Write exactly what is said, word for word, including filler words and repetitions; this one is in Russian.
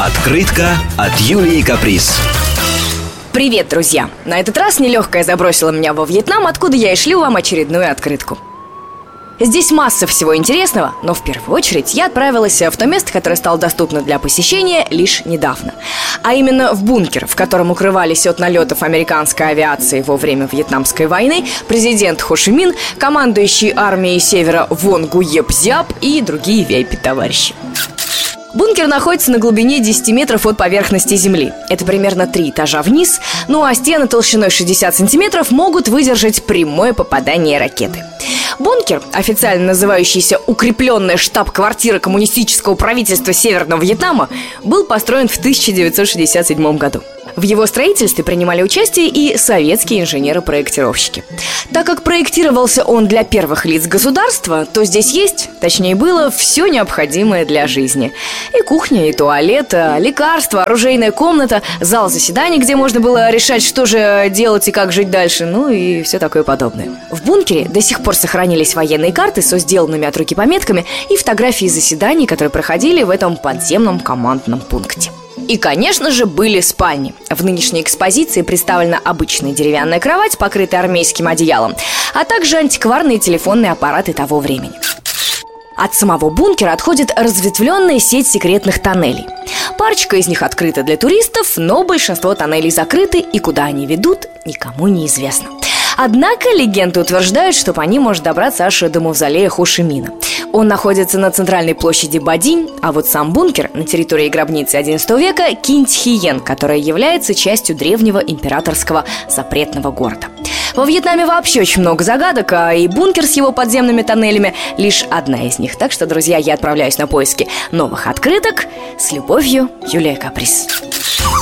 Открытка от Юлии Каприз. Привет, друзья! На этот раз нелегкая забросила меня во Вьетнам, откуда я и шлю вам очередную открытку. Здесь масса всего интересного, но в первую очередь я отправилась в то место, которое стало доступно для посещения лишь недавно. А именно в бункер, в котором укрывались от налетов американской авиации во время Вьетнамской войны президент Хо Ши Мин, командующий армией Севера Вон Гуеп Зяп и другие ви ай пи-товарищи. Бункер находится на глубине десять метров от поверхности земли. Это примерно три этажа вниз, ну а стены толщиной шестьдесят сантиметров могут выдержать прямое попадание ракеты. Бункер, официально называющийся «Укрепленная штаб-квартира коммунистического правительства Северного Вьетнама», был построен в тысяча девятьсот шестьдесят седьмом году. В его строительстве принимали участие и советские инженеры-проектировщики. Так как проектировался он для первых лиц государства, то здесь есть, точнее было, все необходимое для жизни. И кухня, и туалет, лекарства, оружейная комната, зал заседаний, где можно было решать, что же делать и как жить дальше, ну и все такое подобное. В бункере до сих пор сохранились военные карты со сделанными от руки пометками и фотографии заседаний, которые проходили в этом подземном командном пункте. И, конечно же, были спальни. В нынешней экспозиции представлена обычная деревянная кровать, покрытая армейским одеялом, а также антикварные телефонные аппараты того времени. От самого бункера отходит разветвленная сеть секретных тоннелей. Парочка из них открыта для туристов, но большинство тоннелей закрыты, и куда они ведут, никому не известно. Однако легенды утверждают, что по ним можно добраться аж до мавзолея Хо Ши Мина. Он находится на центральной площади Бадинь, а вот сам бункер на территории гробницы одиннадцатого века Кин Тхи Йен, которая является частью древнего императорского запретного города. Во Вьетнаме вообще очень много загадок, а и бункер с его подземными тоннелями лишь одна из них. Так что, друзья, я отправляюсь на поиски новых открыток. С любовью, Юлия Каприз.